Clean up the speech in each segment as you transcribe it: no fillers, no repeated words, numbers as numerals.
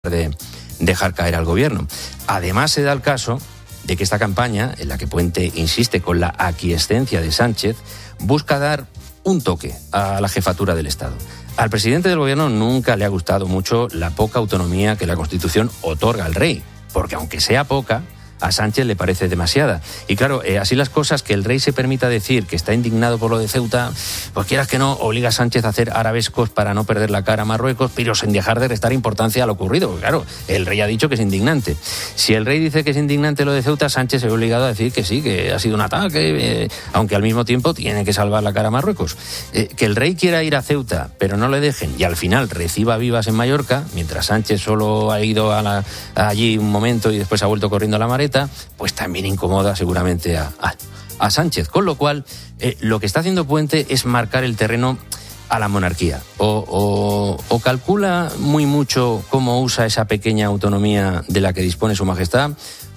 de dejar caer al gobierno. Además, se da el caso de que esta campaña, en la que Puente insiste con la aquiescencia de Sánchez, busca dar un toque a la jefatura del Estado. Al presidente del gobierno nunca le ha gustado mucho la poca autonomía que la Constitución otorga al rey, porque aunque sea poca, a Sánchez le parece demasiada. Y claro, así las cosas, que el rey se permita decir que está indignado por lo de Ceuta, pues quieras que no, obliga a Sánchez a hacer arabescos para no perder la cara a Marruecos, pero sin dejar de restar importancia a lo ocurrido. Porque claro, el rey ha dicho que es indignante. Si el rey dice que es indignante lo de Ceuta, Sánchez se ve obligado a decir que sí, que ha sido un ataque, aunque al mismo tiempo tiene que salvar la cara a Marruecos. Que el rey quiera ir a Ceuta, pero no le dejen, y al final reciba vivas en Mallorca, mientras Sánchez solo ha ido allí un momento y después ha vuelto corriendo a la Mareta, pues también incomoda seguramente a Sánchez. Con lo cual, lo que está haciendo Puente es marcar el terreno a la monarquía. O calcula muy mucho cómo usa esa pequeña autonomía de la que dispone su majestad,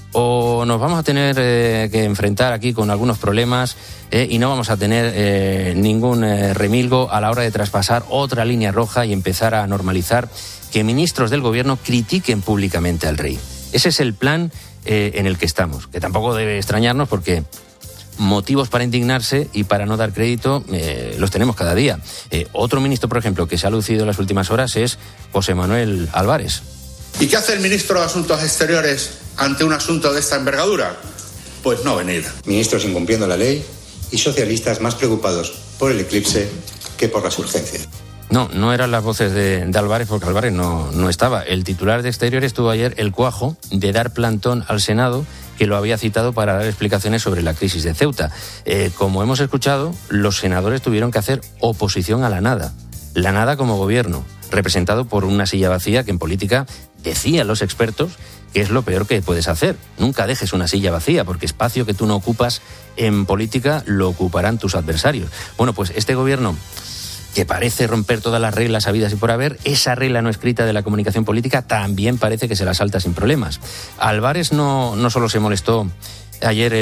o nos vamos a tener que enfrentar aquí con algunos problemas y no vamos a tener ningún remilgo a la hora de traspasar otra línea roja y empezar a normalizar que ministros del gobierno critiquen públicamente al rey. Ese es el plan en el que estamos, que tampoco debe extrañarnos porque motivos para indignarse y para no dar crédito los tenemos cada día. Otro ministro, por ejemplo, que se ha lucido en las últimas horas es José Manuel Álvarez. ¿Y qué hace el ministro de Asuntos Exteriores ante un asunto de esta envergadura? Pues no venir. Ministros incumpliendo la ley y socialistas más preocupados por el eclipse que por las urgencias. No eran las voces de Álvarez, porque Álvarez no estaba. El titular de Exteriores tuvo ayer el cuajo de dar plantón al Senado, que lo había citado para dar explicaciones sobre la crisis de Ceuta. Como hemos escuchado, los senadores tuvieron que hacer oposición a la nada como gobierno, representado por una silla vacía que en política, decían los expertos, que es lo peor que puedes hacer. Nunca dejes una silla vacía, porque espacio que tú no ocupas en política lo ocuparán tus adversarios. Bueno, pues este gobierno, que parece romper todas las reglas habidas y por haber, esa regla no escrita de la comunicación política también parece que se la salta sin problemas. Álvarez no solo se molestó ayer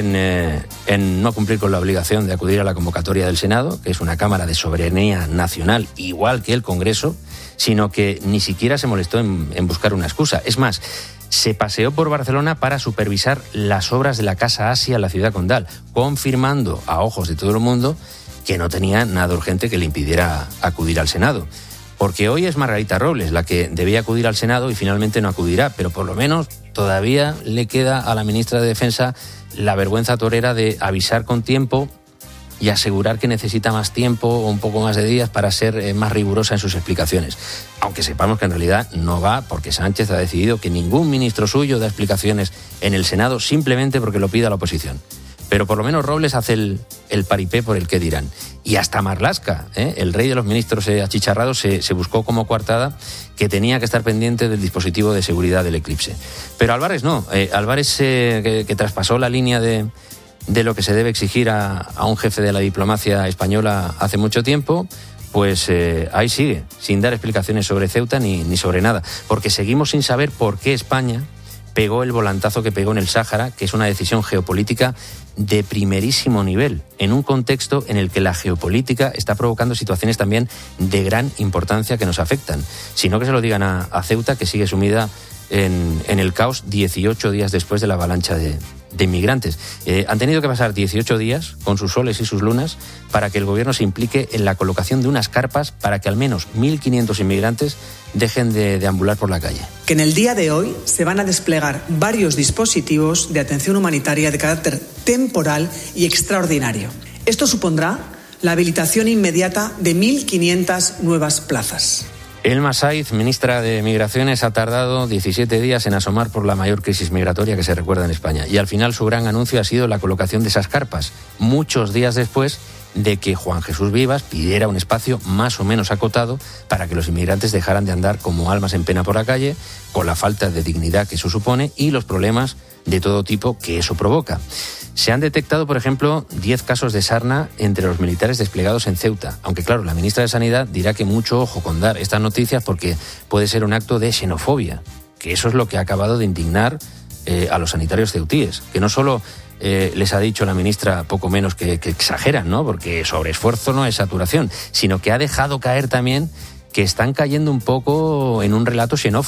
en no cumplir con la obligación de acudir a la convocatoria del Senado, que es una Cámara de soberanía nacional, igual que el Congreso, sino que ni siquiera se molestó en buscar una excusa. Es más, se paseó por Barcelona para supervisar las obras de la Casa Asia en la ciudad condal, confirmando a ojos de todo el mundo que no tenía nada urgente que le impidiera acudir al Senado. Porque hoy es Margarita Robles la que debía acudir al Senado y finalmente no acudirá, pero por lo menos todavía le queda a la ministra de Defensa la vergüenza torera de avisar con tiempo y asegurar que necesita más tiempo o un poco más de días para ser más rigurosa en sus explicaciones. Aunque sepamos que en realidad no va, porque Sánchez ha decidido que ningún ministro suyo da explicaciones en el Senado simplemente porque lo pida la oposición. Pero por lo menos Robles hace el paripé por el qué dirán. Y hasta Marlaska, el rey de los ministros achicharrados, se buscó como coartada que tenía que estar pendiente del dispositivo de seguridad del eclipse. Pero Álvarez no. Álvarez, que traspasó la línea de lo que se debe exigir a un jefe de la diplomacia española hace mucho tiempo, pues ahí sigue, sin dar explicaciones sobre Ceuta ni sobre nada. Porque seguimos sin saber por qué España pegó el volantazo que pegó en el Sáhara, que es una decisión geopolítica de primerísimo nivel, en un contexto en el que la geopolítica está provocando situaciones también de gran importancia que nos afectan. Sino que se lo digan a Ceuta, que sigue sumida en el caos 18 días después de la avalancha de inmigrantes. Han tenido que pasar 18 días con sus soles y sus lunas para que el gobierno se implique en la colocación de unas carpas para que al menos 1.500 inmigrantes dejen de deambular por la calle. Que en el día de hoy se van a desplegar varios dispositivos de atención humanitaria de carácter temporal y extraordinario. Esto supondrá la habilitación inmediata de 1.500 nuevas plazas. Elma Saiz, ministra de Migraciones, ha tardado 17 días en asomar por la mayor crisis migratoria que se recuerda en España. Y al final su gran anuncio ha sido la colocación de esas carpas, muchos días después de que Juan Jesús Vivas pidiera un espacio más o menos acotado para que los inmigrantes dejaran de andar como almas en pena por la calle, con la falta de dignidad que eso supone y los problemas de todo tipo que eso provoca. Se han detectado, por ejemplo, 10 casos de sarna entre los militares desplegados en Ceuta. Aunque, claro, la ministra de Sanidad dirá que mucho ojo con dar estas noticias porque puede ser un acto de xenofobia, que eso es lo que ha acabado de indignar a los sanitarios ceutíes, que no solo les ha dicho la ministra poco menos que exageran, ¿no? Porque sobreesfuerzo no es saturación, sino que ha dejado caer también que están cayendo un poco en un relato xenófobo.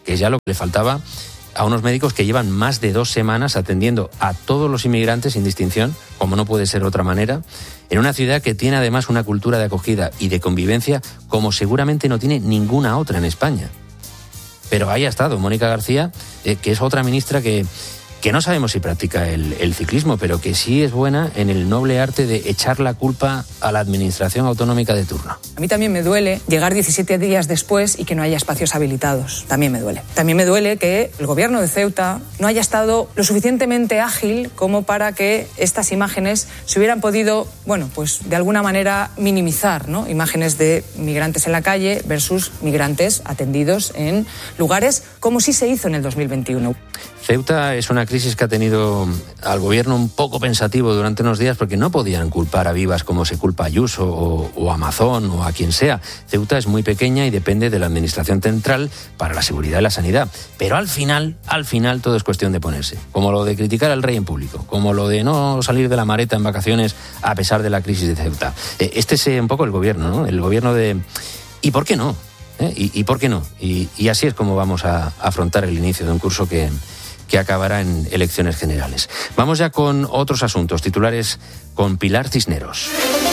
que es ya lo que le faltaba a unos médicos que llevan más de 2 semanas atendiendo a todos los inmigrantes sin distinción, como no puede ser de otra manera, en una ciudad que tiene además una cultura de acogida y de convivencia como seguramente no tiene ninguna otra en España. Pero ahí ha estado Mónica García, que es otra ministra que no sabemos si practica el ciclismo, pero que sí es buena en el noble arte de echar la culpa a la administración autonómica de turno. A mí también me duele llegar 17 días después y que no haya espacios habilitados. También me duele. También me duele que el gobierno de Ceuta no haya estado lo suficientemente ágil como para que estas imágenes se hubieran podido, pues de alguna manera minimizar, ¿no? Imágenes de migrantes en la calle versus migrantes atendidos en lugares como sí se hizo en el 2021. Ceuta es una crisis que ha tenido al gobierno un poco pensativo durante unos días porque no podían culpar a Vivas como se culpa a Ayuso o a Amazon o a quien sea. Ceuta es muy pequeña y depende de la administración central para la seguridad y la sanidad. Pero al final todo es cuestión de ponerse. Como lo de criticar al rey en público, como lo de no salir de la mareta en vacaciones a pesar de la crisis de Ceuta. Este es un poco el gobierno, ¿no? El gobierno de... ¿Y por qué no? ¿Y por qué no? Y así es como vamos a afrontar el inicio de un curso que acabará en elecciones generales. Vamos ya con otros asuntos, titulares con Pilar Cisneros.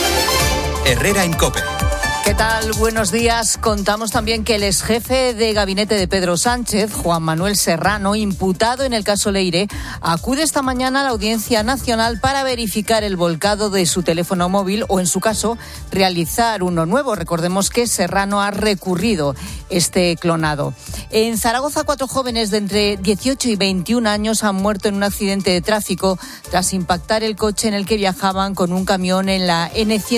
Herrera en COPE. ¿Qué tal? Buenos días. Contamos también que el exjefe de gabinete de Pedro Sánchez, Juan Manuel Serrano, imputado en el caso Leire, acude esta mañana a la Audiencia Nacional para verificar el volcado de su teléfono móvil o, en su caso, realizar uno nuevo. Recordemos que Serrano ha recurrido este clonado. En Zaragoza, 4 jóvenes de entre 18 y 21 años han muerto en un accidente de tráfico tras impactar el coche en el que viajaban con un camión en la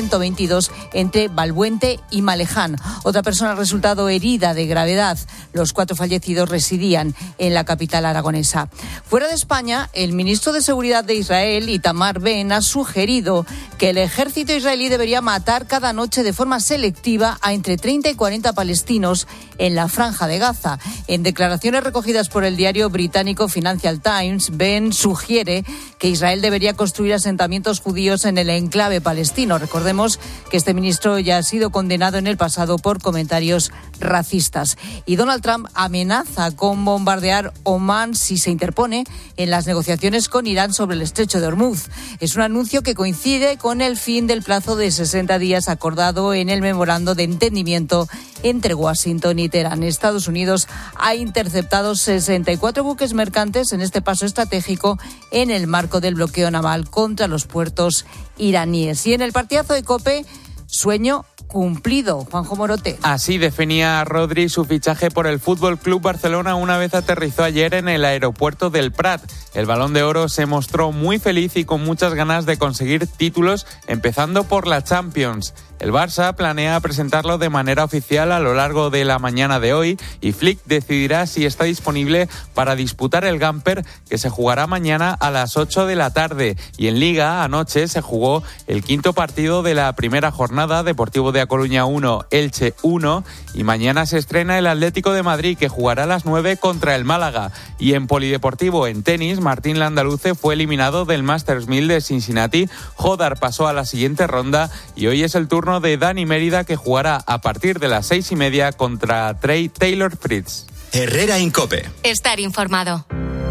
N122 entre Valbuente y Maleján. Otra persona ha resultado herida de gravedad. Los 4 fallecidos residían en la capital aragonesa. Fuera de España, el ministro de Seguridad de Israel, Itamar Ben, ha sugerido que el ejército israelí debería matar cada noche de forma selectiva a entre 30 y 40 palestinos en la franja de Gaza. En declaraciones recogidas por el diario británico Financial Times, Ben sugiere que Israel debería construir asentamientos judíos en el enclave palestino. Recordemos que este ministro ya ha sido condenado en el pasado por comentarios racistas. Y Donald Trump amenaza con bombardear Omán si se interpone en las negociaciones con Irán sobre el estrecho de Hormuz. Es un anuncio que coincide con el fin del plazo de 60 días acordado en el memorando de entendimiento entre Washington y Teherán. Estados Unidos ha interceptado 64 buques mercantes en este paso estratégico en el marco del bloqueo naval contra los puertos iraníes. Y en el partidazo de COPE, sueño cumplido. Juanjo Morote. Así definía Rodri su fichaje por el Fútbol Club Barcelona una vez aterrizó ayer en el aeropuerto del Prat. El Balón de Oro se mostró muy feliz y con muchas ganas de conseguir títulos, empezando por la Champions. El Barça planea presentarlo de manera oficial a lo largo de la mañana de hoy y Flick decidirá si está disponible para disputar el Gamper, que se jugará mañana a las 8 de la tarde. Y en Liga, anoche se jugó el 5º partido de la primera jornada, Deportivo de A Coruña 1, Elche 1, y mañana se estrena el Atlético de Madrid, que jugará a las 9 contra el Málaga. Y en polideportivo, en tenis, Martín Landaluce fue eliminado del Masters 1000 de Cincinnati, Jodar pasó a la siguiente ronda y hoy es el turno de Dani Mérida, que jugará a partir de las 6:30 contra Trey Taylor Fritz. Herrera en COPE. Estar informado.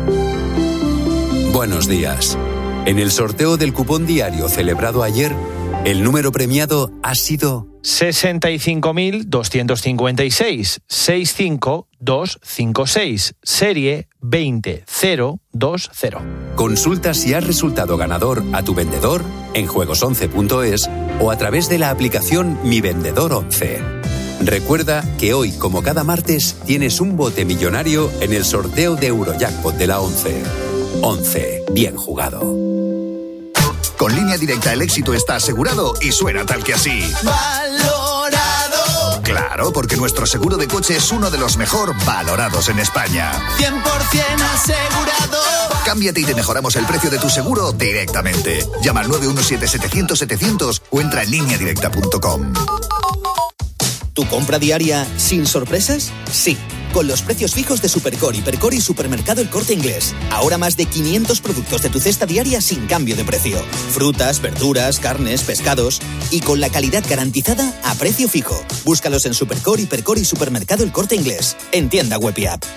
Buenos días. En el sorteo del cupón diario celebrado ayer, el número premiado ha sido 65.256, 65256, serie 20020. Consulta si has resultado ganador a tu vendedor en juegos11.es o a través de la aplicación Mi Vendedor 11. Recuerda que hoy, como cada martes, tienes un bote millonario en el sorteo de Eurojackpot de la 11. 11. Bien jugado. Con Línea Directa el éxito está asegurado y suena tal que así. ¡Valorado! Claro, porque nuestro seguro de coche es uno de los mejor valorados en España. 100% asegurado. Cámbiate y te mejoramos el precio de tu seguro directamente. Llama al 917-700-700 o entra en lineadirecta.com. ¿Tu compra diaria sin sorpresas? Sí. con los precios fijos de Supercore, Hipercore y Supermercado El Corte Inglés. Ahora más de 500 productos de tu cesta diaria sin cambio de precio. Frutas, verduras, carnes, pescados y con la calidad garantizada a precio fijo. Búscalos en Supercore, Hipercore y Supermercado El Corte Inglés. En tienda web y app.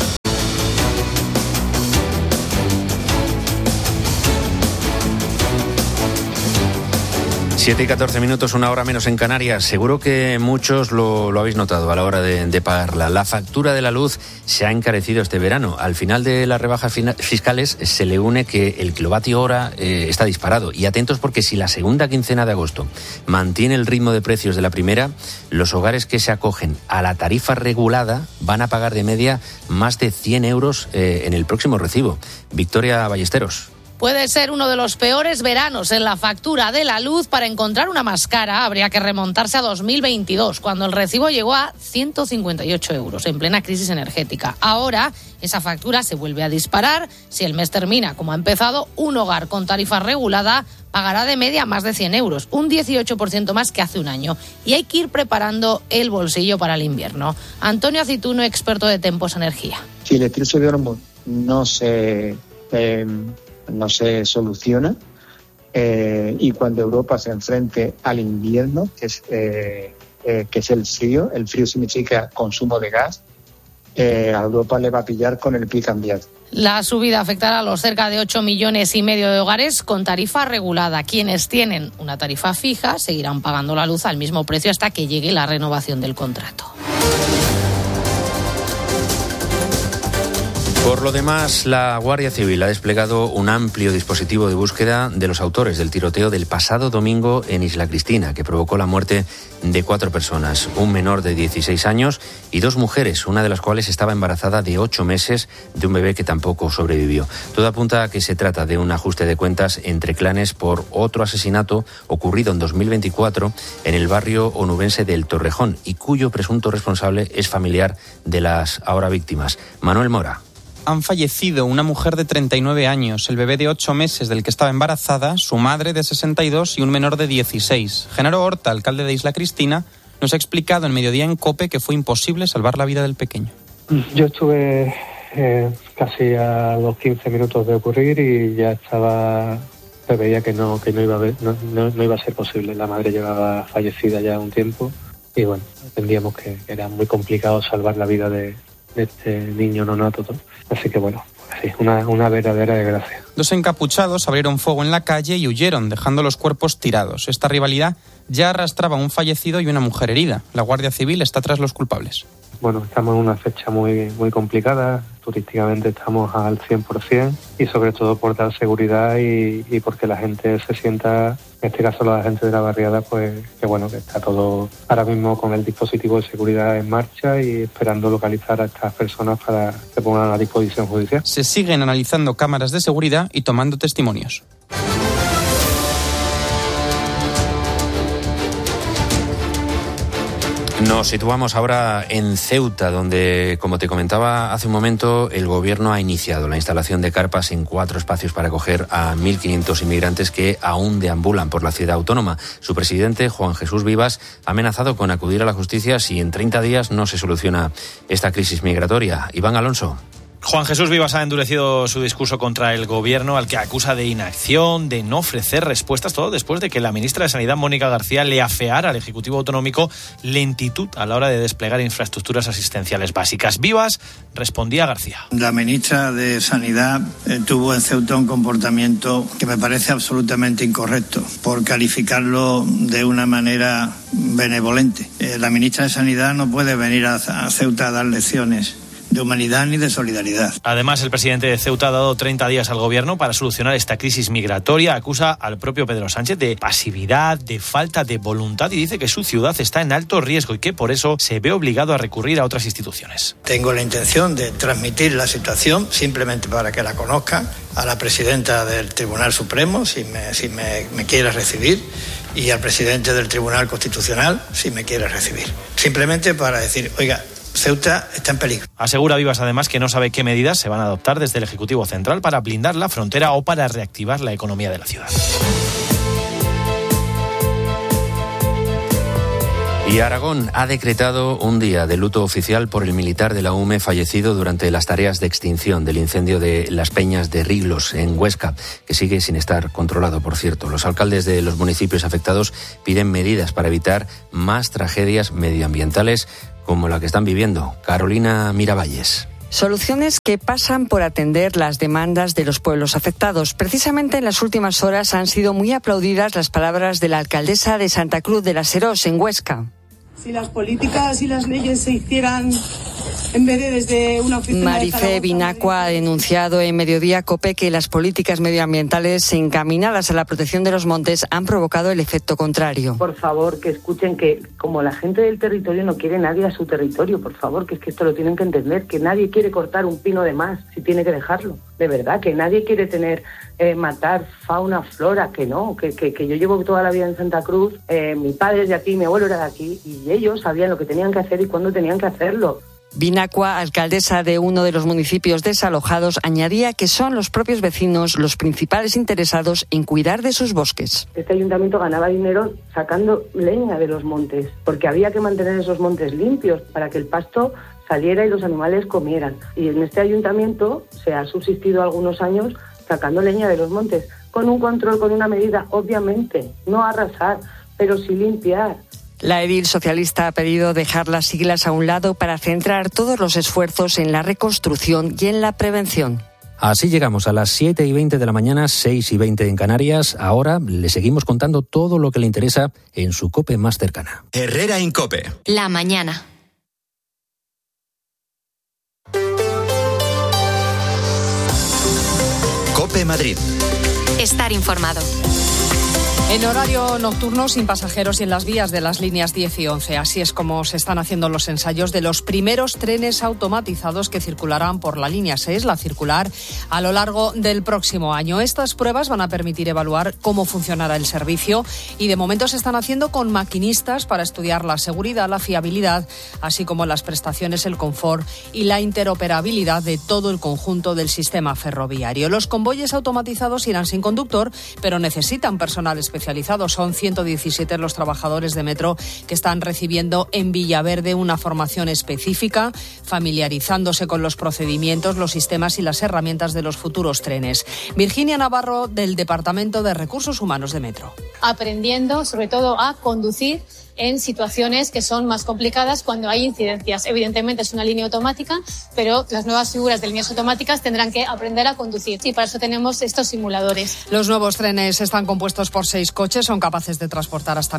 Siete y 14 minutos, una hora menos en Canarias. Seguro que muchos lo habéis notado a la hora de pagarla. La factura de la luz se ha encarecido este verano. Al final de las rebajas fiscales se le une que el kilovatio hora está disparado. Y atentos porque si la segunda quincena de agosto mantiene el ritmo de precios de la primera, los hogares que se acogen a la tarifa regulada van a pagar de media más de 100 euros en el próximo recibo. Victoria Ballesteros. Puede ser uno de los peores veranos en la factura de la luz. Para encontrar una más cara habría que remontarse a 2022, cuando el recibo llegó a 158 euros, en plena crisis energética. Ahora esa factura se vuelve a disparar. Si el mes termina como ha empezado, un hogar con tarifa regulada pagará de media más de 100 euros, un 18% más que hace un año. Y hay que ir preparando el bolsillo para el invierno. Antonio Acituno, experto de Tempos Energía. Si el precio de hormón no se soluciona y cuando Europa se enfrente al invierno, que es el frío significa consumo de gas, a Europa le va a pillar con el pie cambiado. La subida afectará a los cerca de 8,5 millones de hogares con tarifa regulada. Quienes tienen una tarifa fija seguirán pagando la luz al mismo precio hasta que llegue la renovación del contrato. Por lo demás, la Guardia Civil ha desplegado un amplio dispositivo de búsqueda de los autores del tiroteo del pasado domingo en Isla Cristina, que provocó la muerte de 4 personas, un menor de 16 años y 2 mujeres, una de las cuales estaba embarazada de 8 meses de un bebé que tampoco sobrevivió. Todo apunta a que se trata de un ajuste de cuentas entre clanes por otro asesinato ocurrido en 2024 en el barrio onubense del Torrejón y cuyo presunto responsable es familiar de las ahora víctimas. Manuel Mora. Han fallecido una mujer de 39 años, el bebé de 8 meses del que estaba embarazada, su madre de 62 y un menor de 16. Genaro Horta, alcalde de Isla Cristina, nos ha explicado en Mediodía en COPE que fue imposible salvar la vida del pequeño. Yo estuve casi a los 15 minutos de ocurrir y ya se veía que no iba a ser posible. La madre llevaba fallecida ya un tiempo y bueno, entendíamos que era muy complicado salvar la vida de este niño nonato. Así que bueno, sí, una verdadera desgracia. 2 encapuchados abrieron fuego en la calle y huyeron, dejando los cuerpos tirados. Esta rivalidad ya arrastraba a un fallecido y una mujer herida. La Guardia Civil está tras los culpables. Bueno, estamos en una fecha muy complicada. Turísticamente estamos al 100% y sobre todo por dar seguridad y porque la gente se sienta, en este caso la gente de la barriada, pues que bueno, que está todo ahora mismo con el dispositivo de seguridad en marcha y esperando localizar a estas personas para que pongan a disposición judicial. Se siguen analizando cámaras de seguridad y tomando testimonios. Nos situamos ahora en Ceuta, donde, como te comentaba hace un momento, el gobierno ha iniciado la instalación de carpas en 4 espacios para acoger a 1.500 inmigrantes que aún deambulan por la ciudad autónoma. Su presidente, Juan Jesús Vivas, ha amenazado con acudir a la justicia si en 30 días no se soluciona esta crisis migratoria. Iván Alonso. Juan Jesús Vivas ha endurecido su discurso contra el gobierno, al que acusa de inacción, de no ofrecer respuestas, todo después de que la ministra de Sanidad, Mónica García, le afeara al Ejecutivo Autonómico lentitud a la hora de desplegar infraestructuras asistenciales básicas. Vivas respondía a García. La ministra de Sanidad tuvo en Ceuta un comportamiento que me parece absolutamente incorrecto, por calificarlo de una manera benevolente. La ministra de Sanidad no puede venir a Ceuta a dar lecciones de humanidad ni de solidaridad. Además, el presidente de Ceuta ha dado 30 días al gobierno para solucionar esta crisis migratoria. Acusa al propio Pedro Sánchez de pasividad, de falta de voluntad y dice que su ciudad está en alto riesgo y que por eso se ve obligado a recurrir a otras instituciones. Tengo la intención de transmitir la situación, simplemente para que la conozcan, a la presidenta del Tribunal Supremo, si me quiere recibir, y al presidente del Tribunal Constitucional, si me quiere recibir. Simplemente para decir, oiga, Ceuta está en peligro. Asegura Vivas además que no sabe qué medidas se van a adoptar desde el Ejecutivo Central para blindar la frontera o para reactivar la economía de la ciudad. Y Aragón ha decretado un día de luto oficial por el militar de la UME fallecido durante las tareas de extinción del incendio de Las Peñas de Riglos, en Huesca, que sigue sin estar controlado, por cierto. Los alcaldes de los municipios afectados piden medidas para evitar más tragedias medioambientales como la que están viviendo. Carolina Miravalles. Soluciones que pasan por atender las demandas de los pueblos afectados. Precisamente en las últimas horas han sido muy aplaudidas las palabras de la alcaldesa de Santa Cruz de la Serós, en Huesca. Si las políticas y las leyes se hicieran en vez de desde una oficina. Marifé Binacua ha denunciado en Mediodía COPE que las políticas medioambientales encaminadas a la protección de los montes han provocado el efecto contrario. Por favor, que escuchen que como la gente del territorio no quiere nadie a su territorio, por favor, que es que esto lo tienen que entender, que nadie quiere cortar un pino de más si tiene que dejarlo. De verdad, que nadie quiere matar fauna, flora, que no, que yo llevo toda la vida en Santa Cruz, mi padre es de aquí, mi abuelo era de aquí, y ellos sabían lo que tenían que hacer y cuándo tenían que hacerlo. Binacua, alcaldesa de uno de los municipios desalojados, añadía que son los propios vecinos los principales interesados en cuidar de sus bosques. Este ayuntamiento ganaba dinero sacando leña de los montes, porque había que mantener esos montes limpios para que el pasto saliera y los animales comieran. Y en este ayuntamiento se ha subsistido algunos años sacando leña de los montes, con un control, con una medida, obviamente, no arrasar, pero sí limpiar. La edil socialista ha pedido dejar las siglas a un lado para centrar todos los esfuerzos en la reconstrucción y en la prevención. Así llegamos a las 7:20 de la mañana, 6:20 en Canarias. Ahora le seguimos contando todo lo que le interesa en su COPE más cercana. Herrera Incope. La mañana. COPE Madrid. Estar informado. En horario nocturno, sin pasajeros y en las vías de las líneas 10 y 11. Así es como se están haciendo los ensayos de los primeros trenes automatizados que circularán por la línea 6, la circular, a lo largo del próximo año. Estas pruebas van a permitir evaluar cómo funcionará el servicio y de momento se están haciendo con maquinistas para estudiar la seguridad, la fiabilidad, así como las prestaciones, el confort y la interoperabilidad de todo el conjunto del sistema ferroviario. Los convoyes automatizados irán sin conductor, pero necesitan personal especializado. Son 117 los trabajadores de Metro que están recibiendo en Villaverde una formación específica, familiarizándose con los procedimientos, los sistemas y las herramientas de los futuros trenes. Virginia Navarro, del Departamento de Recursos Humanos de Metro. Aprendiendo, sobre todo, a conducir en situaciones que son más complicadas cuando hay incidencias. Evidentemente es una línea automática, pero las nuevas figuras de líneas automáticas tendrán que aprender a conducir y para eso tenemos estos simuladores. Los nuevos trenes están compuestos por 6 coches, son capaces de transportar hasta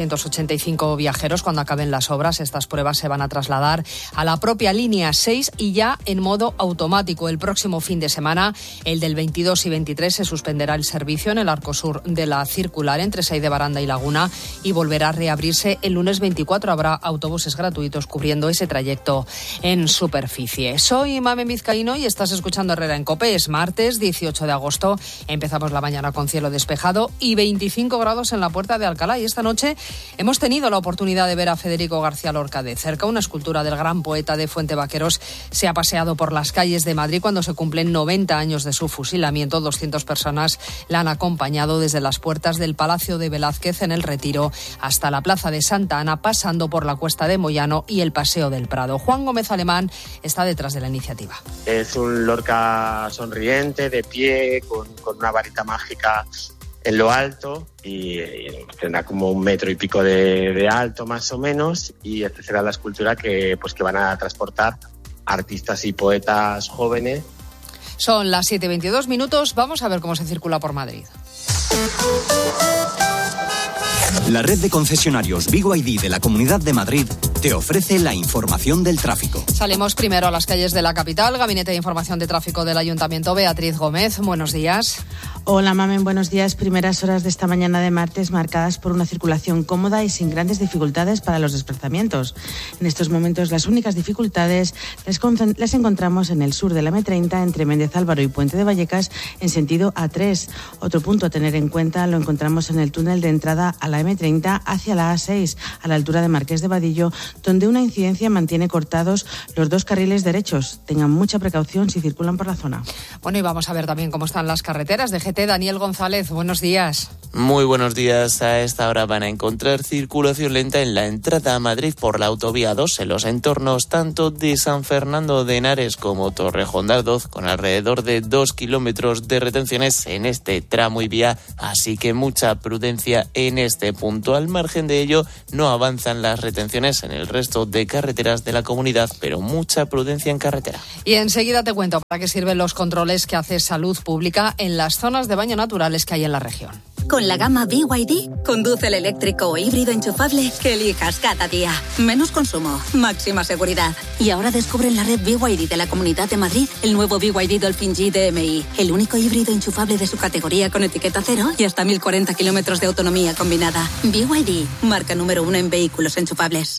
1.385 viajeros. Cuando acaben las obras, estas pruebas se van a trasladar a la propia línea 6 y ya en modo automático. El próximo fin de semana, el del 22 y 23, se suspenderá el servicio en el arco sur de la circular entre Sey de Baranda y Laguna y volverá a reabrirse el lunes 24. Habrá autobuses gratuitos cubriendo ese trayecto en superficie. Soy Mamen Vizcaíno y estás escuchando Herrera en COPE. Es martes 18 de agosto. Empezamos la mañana con cielo despejado y 25 grados en la Puerta de Alcalá. Y esta noche hemos tenido la oportunidad de ver a Federico García Lorca de cerca. Una escultura del gran poeta de Fuente Vaqueros se ha paseado por las calles de Madrid cuando se cumplen 90 años de su fusilamiento. 200 personas la han acompañado desde las puertas del Palacio de Velázquez en el Retiro hasta la Plaza de Santa Ana, pasando por la Cuesta de Moyano y el Paseo del Prado. Juan Gómez Alemán está detrás de la iniciativa. Es un Lorca sonriente, de pie, con una varita mágica en lo alto y tendrá como 1,5 metros de alto más o menos, y esta será la escultura que van a transportar artistas y poetas jóvenes. Son las 7:22 minutos. Vamos a ver cómo se circula por Madrid. La red de concesionarios Vigo ID de la Comunidad de Madrid te ofrece la información del tráfico. Salimos primero a las calles de la capital. Gabinete de Información de Tráfico del Ayuntamiento, Beatriz Gómez. Buenos días. Hola, Mamen, buenos días. Primeras horas de esta mañana de martes marcadas por una circulación cómoda y sin grandes dificultades para los desplazamientos. En estos momentos las únicas dificultades las encontramos en el sur de la M30 entre Méndez Álvaro y Puente de Vallecas en sentido A3. Otro punto a tener en cuenta lo encontramos en el túnel de entrada a la M30 hacia la A6, a la altura de Marqués de Vadillo, donde una incidencia mantiene cortados los 2 carriles derechos. Tengan mucha precaución si circulan por la zona. Bueno, y vamos a ver también cómo están las carreteras. DGT DGT, Daniel González, buenos días. Muy buenos días. A esta hora van a encontrar circulación lenta en la entrada a Madrid por la autovía 2 en los entornos tanto de San Fernando de Henares como Torrejón de Ardoz, con alrededor de 2 kilómetros de retenciones en este tramo y vía, así que mucha prudencia en este punto. Al margen de ello, no avanzan las retenciones en el resto de carreteras de la comunidad, pero mucha prudencia en carretera. Y enseguida te cuento para qué sirven los controles que hace Salud Pública en las zonas de baño naturales que hay en la región. Con la gama BYD, conduce el eléctrico o híbrido enchufable que elijas cada día. Menos consumo, máxima seguridad. Y ahora descubre en la red BYD de la Comunidad de Madrid el nuevo BYD Dolphin G DMI, el único híbrido enchufable de su categoría con etiqueta cero y hasta 1040 kilómetros de autonomía combinada. BYD, marca número 1 en vehículos enchufables.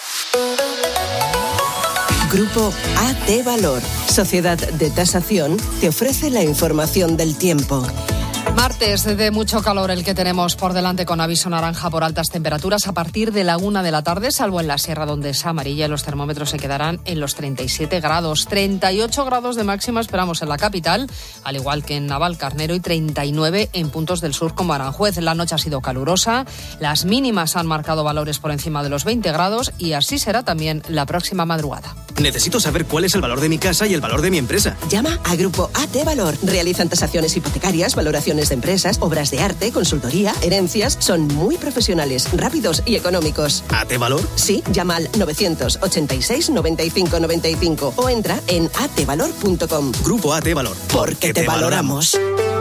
Grupo AT Valor, Sociedad de Tasación, te ofrece la información del tiempo. Martes de mucho calor el que tenemos por delante, con aviso naranja por altas temperaturas a partir de la 1 de la tarde, salvo en la sierra donde es amarilla. Los termómetros se quedarán en los 37 grados. 38 grados de máxima esperamos en la capital, al igual que en Navalcarnero, y 39 en puntos del sur como Aranjuez. La noche ha sido calurosa, las mínimas han marcado valores por encima de los 20 grados y así será también la próxima madrugada. Necesito saber cuál es el valor de mi casa y el valor de mi empresa. Llama a Grupo AT Valor. Realizan tasaciones hipotecarias, valoraciones de empresas, obras de arte, consultoría, herencias. Son muy profesionales, rápidos y económicos. ¿AT Valor? Sí, llama al 986 95 95 o entra en atvalor.com. Grupo AT Valor. Porque te valoramos.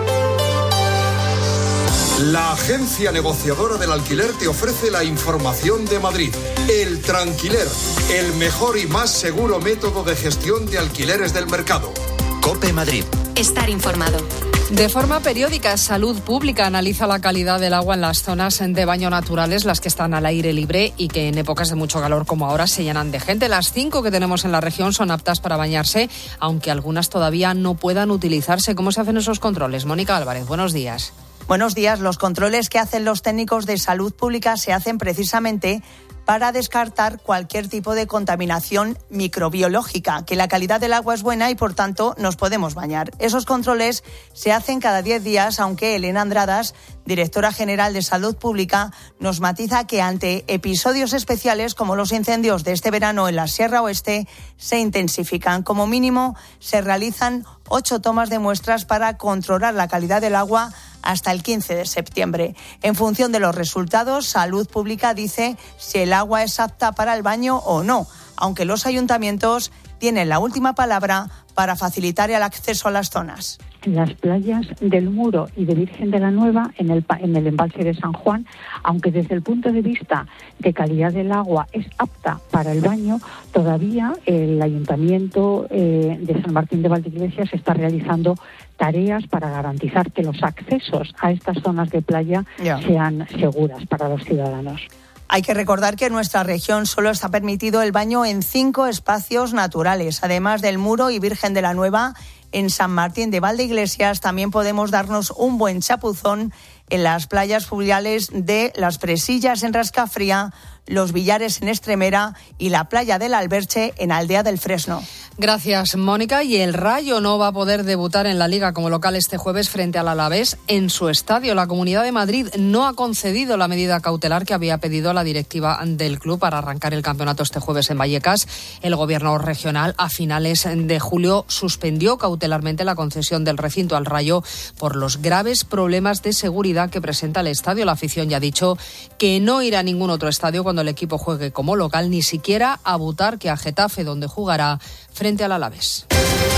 La agencia negociadora del alquiler te ofrece la información de Madrid. El Tranquiler, el mejor y más seguro método de gestión de alquileres del mercado. COPE Madrid. Estar informado. De forma periódica, Salud Pública analiza la calidad del agua en las zonas de baño naturales, las que están al aire libre y que en épocas de mucho calor como ahora se llenan de gente. Las 5 que tenemos en la región son aptas para bañarse, aunque algunas todavía no puedan utilizarse. ¿Cómo se hacen esos controles? Mónica Álvarez, buenos días. Buenos días. Los controles que hacen los técnicos de Salud Pública se hacen precisamente para descartar cualquier tipo de contaminación microbiológica, que la calidad del agua es buena y por tanto nos podemos bañar. Esos controles se hacen cada 10 días, aunque Elena Andradas, directora general de Salud Pública, nos matiza que ante episodios especiales como los incendios de este verano en la Sierra Oeste se intensifican. Como mínimo se realizan 8 tomas de muestras para controlar la calidad del agua hasta el 15 de septiembre. En función de los resultados, Salud Pública dice si el agua es apta para el baño o no, aunque los ayuntamientos tienen la última palabra para facilitar el acceso a las zonas. En las playas del Muro y de Virgen de la Nueva, en el embalse de San Juan, aunque desde el punto de vista de calidad del agua es apta para el baño, todavía el Ayuntamiento de San Martín de Valdeiglesias está realizando tareas para garantizar que los accesos a estas zonas de playa sean seguras para los ciudadanos. Hay que recordar que en nuestra región solo está permitido el baño en 5 espacios naturales. Además del Muro y Virgen de la Nueva, en San Martín de Valdeiglesias también podemos darnos un buen chapuzón en las playas fluviales de Las Presillas en Rascafría, Los Villares en Estremera y la playa del Alberche en Aldea del Fresno. Gracias, Mónica. Y el Rayo no va a poder debutar en la Liga como local este jueves frente al Alavés en su estadio. La Comunidad de Madrid no ha concedido la medida cautelar que había pedido la directiva del club para arrancar el campeonato este jueves en Vallecas. El gobierno regional a finales de julio suspendió cautelarmente la concesión del recinto al Rayo por los graves problemas de seguridad que presenta el estadio. La afición ya ha dicho que no irá a ningún otro estadio cuando el equipo juegue como local, ni siquiera a Butarque, a Getafe, donde jugará frente al Alavés.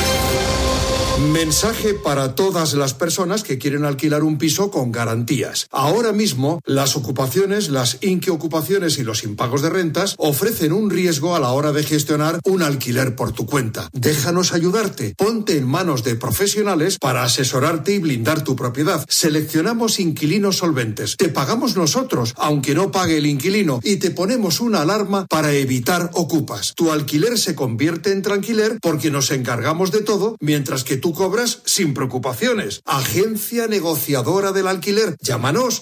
Mensaje para todas las personas que quieren alquilar un piso con garantías. Ahora mismo, las ocupaciones, las inquiocupaciones y los impagos de rentas ofrecen un riesgo a la hora de gestionar un alquiler por tu cuenta. Déjanos ayudarte. Ponte en manos de profesionales para asesorarte y blindar tu propiedad. Seleccionamos inquilinos solventes. Te pagamos nosotros, aunque no pague el inquilino, y te ponemos una alarma para evitar ocupas. Tu alquiler se convierte en tranquiler porque nos encargamos de todo, mientras que tú cobras sin preocupaciones. Agencia negociadora del alquiler. Llámanos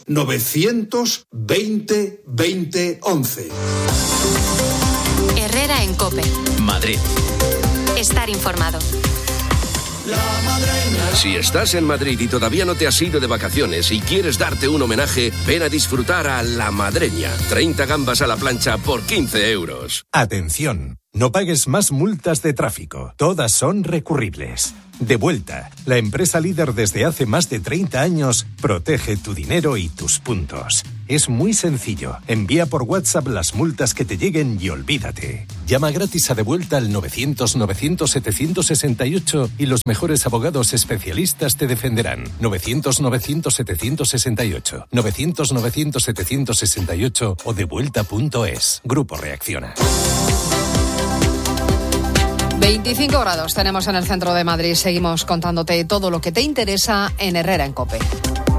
920 20 11. Herrera en COPE. Madrid. Estar informado. La Madreña. Si estás en Madrid y todavía no te has ido de vacaciones y quieres darte un homenaje, ven a disfrutar a La Madreña. 30 gambas a la plancha por 15 euros. Atención, no pagues más multas de tráfico. Todas son recurribles. Devuelta, la empresa líder desde hace más de 30 años, protege tu dinero y tus puntos. Es muy sencillo. Envía por WhatsApp las multas que te lleguen y olvídate. Llama gratis a Devuelta al 900-900-768 y los mejores abogados especialistas te defenderán. 900-900-768. 900-900-768 o devuelta.es. Grupo Reacciona. 25 grados tenemos en el centro de Madrid. Seguimos contándote todo lo que te interesa en Herrera en COPE.